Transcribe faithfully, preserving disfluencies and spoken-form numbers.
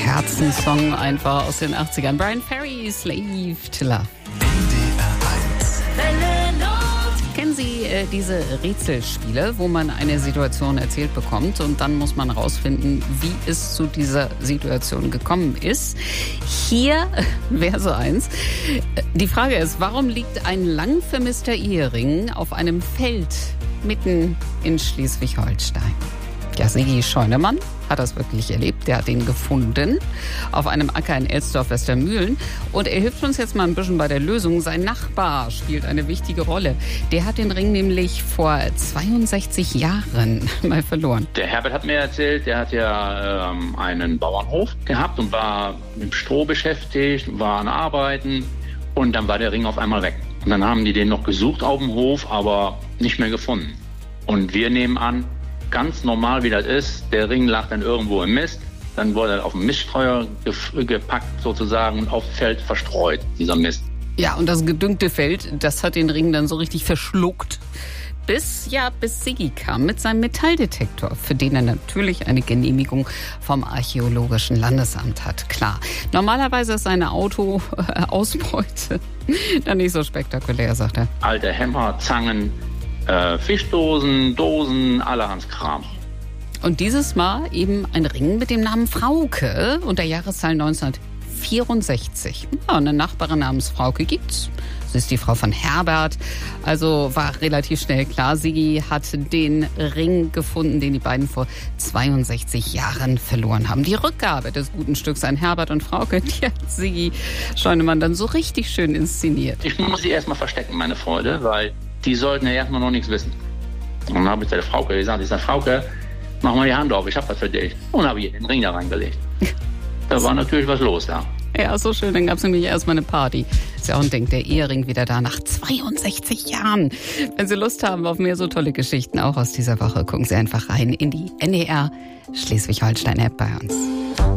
Herzenssong einfach aus den achtzigern. Bryan Ferry, Slave to Love. Kennen Sie äh, diese Rätselspiele, wo man eine Situation erzählt bekommt und dann muss man rausfinden, wie es zu dieser Situation gekommen ist? Hier wäre so eins. Die Frage ist, warum liegt ein lang vermisster Ehering auf einem Feld mitten in Schleswig-Holstein? Ja, Sigi Scheunemann hat das wirklich erlebt. Der hat ihn gefunden auf einem Acker in Elsdorf-Westermühlen. Und er hilft uns jetzt mal ein bisschen bei der Lösung. Sein Nachbar spielt eine wichtige Rolle. Der hat den Ring nämlich vor zweiundsechzig Jahren mal verloren. Der Herbert hat mir erzählt, der hat ja ähm, einen Bauernhof gehabt und war mit Stroh beschäftigt, war an Arbeiten. Und dann war der Ring auf einmal weg. Und dann haben die den noch gesucht auf dem Hof, aber nicht mehr gefunden. Und wir nehmen an, ganz normal wie das ist, der Ring lag dann irgendwo im Mist, dann wurde er auf den Miststreuer gepackt sozusagen und auf Feld verstreut, dieser Mist. Ja, und das gedüngte Feld, das hat den Ring dann so richtig verschluckt. Bis, ja, bis Sigi kam mit seinem Metalldetektor, für den er natürlich eine Genehmigung vom Archäologischen Landesamt hat. Klar, normalerweise ist seine Autoausbeute dann nicht so spektakulär, sagt er. Alte Hämmer, Zangen, Äh, Fischdosen, Dosen, allerhand Kram. Und dieses Mal eben ein Ring mit dem Namen Frauke und der Jahreszahl neunzehnhundertvierundsechzig. Ja, und eine Nachbarin namens Frauke gibt's. Sie ist die Frau von Herbert. Also war relativ schnell klar, Sigi hat den Ring gefunden, den die beiden vor zweiundsechzig Jahren verloren haben. Die Rückgabe des guten Stücks an Herbert und Frauke, die hat Sigi Scheunemann dann so richtig schön inszeniert. Ich muss sie erstmal verstecken, meine Freude, weil die sollten ja erstmal noch nichts wissen. Und dann habe ich der Frauke gesagt, ich sage, Frauke, mach mal die Hand auf, ich habe was für dich. Und habe ich den Ring da reingelegt. Da war natürlich was los da. Ja, so schön, dann gab es nämlich erstmal eine Party. Ist ja auch ein Ding, der Ehering wieder da nach zweiundsechzig Jahren. Wenn Sie Lust haben auf mehr so tolle Geschichten, auch aus dieser Woche, gucken Sie einfach rein in die N D R Schleswig-Holstein-App bei uns.